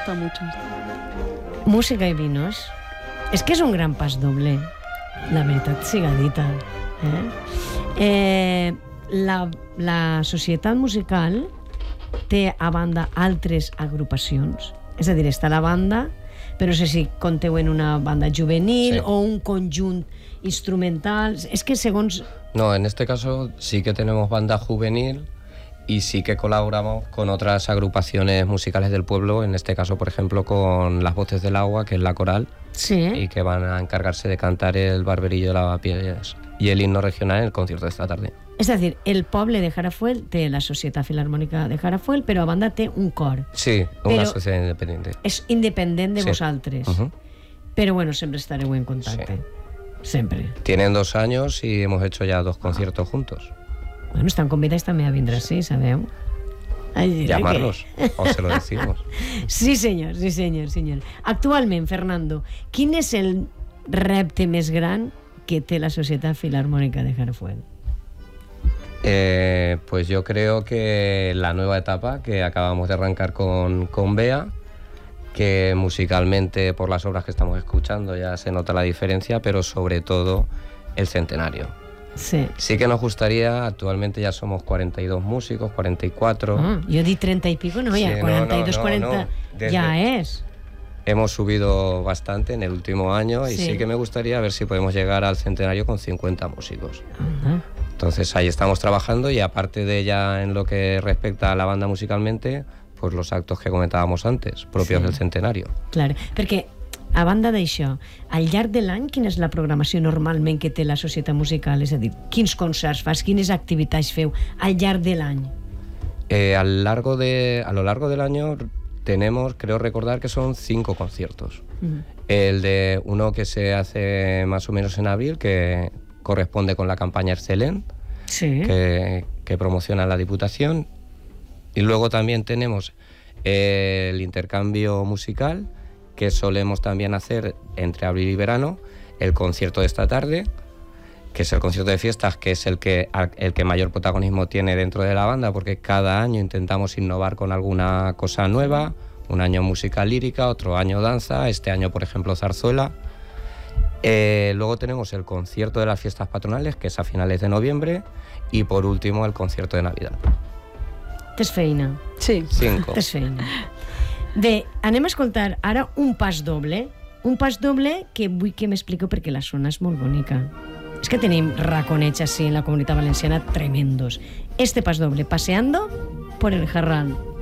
gusta mucho. Música i vinos. És que és un gran pas doble, la veritat siga dita. La societat musical té a banda altres agrupacions. És a dir, està la banda, però no sé si compteu en una banda juvenil o un conjunt instrumental. Es que segons... No, en este caso sí que tenemos banda juvenil y sí que colaboramos con otras agrupaciones musicales del pueblo, en este caso, por ejemplo, con Las Voces del Agua, que es la coral, y que van a encargarse de cantar el Barberillo de Lavapiés y el himno regional en el concierto de esta tarde. És a dir, el poble de Jarafuel té la Societat Filharmònica de Jarafuel, però a banda té un cor. Sí, una sociedad independiente. És independent de vosaltres. Però bueno, sempre estareu en contacte. Sempre. Tienen 2 años y hemos hecho ya 2 conciertos juntos. Bueno, estan convidats també a vindre, sí, sabeu? Llamarlos, o se lo decimos. Sí, senyor, sí, senyor, senyor. Actualment, Fernando, quin és el repte més gran que té la Societat Filharmònica de Jarafuel? Pues yo creo que la nueva etapa que acabamos de arrancar con Bea, que musicalmente por las obras que estamos escuchando ya se nota la diferencia, pero sobre todo el centenario. Sí que nos gustaría, actualmente ya somos 42 músicos, 44. Yo di 30 y pico, no, ya 42, 40, ya es. Hemos subido bastante en el último año y sí que me gustaría ver si podemos llegar al centenario con 50 músicos. Entonces ahí estamos trabajando y aparte de ya en lo que respecta a la banda musicalmente, pues los actos que comentábamos antes, propios del centenario. Claro, perquè a banda d'això, al llarg de l'any, quina és la programació normalment que té la societat musical? És a dir, quins concerts fas, quines activitats feu al llarg de l'any? A lo largo del año tenemos, creo recordar que son 5 conciertos. El de uno que se hace más o menos en abril, que corresponde con la campaña Excelent, que promociona la Diputación. Y luego también tenemos el intercambio musical, que solemos también hacer entre abril y verano, el concierto de esta tarde, que es el concierto de fiestas, que es el que mayor protagonismo tiene dentro de la banda, porque cada año intentamos innovar con alguna cosa nueva. Un año música lírica, otro año danza, este año, por ejemplo, zarzuela. Luego tenemos el concierto de las fiestas patronales, que es a finales de noviembre, y por último el concierto de Navidad. Tens feina. Sí. 5. Tens feina. Bé, anem a escoltar ara un pas doble que vull que m'expliqueu perquè la zona és molt bonica. És que tenim raconets així en la Comunitat Valenciana tremendos. Este pas doble, Paseando por el Jarral.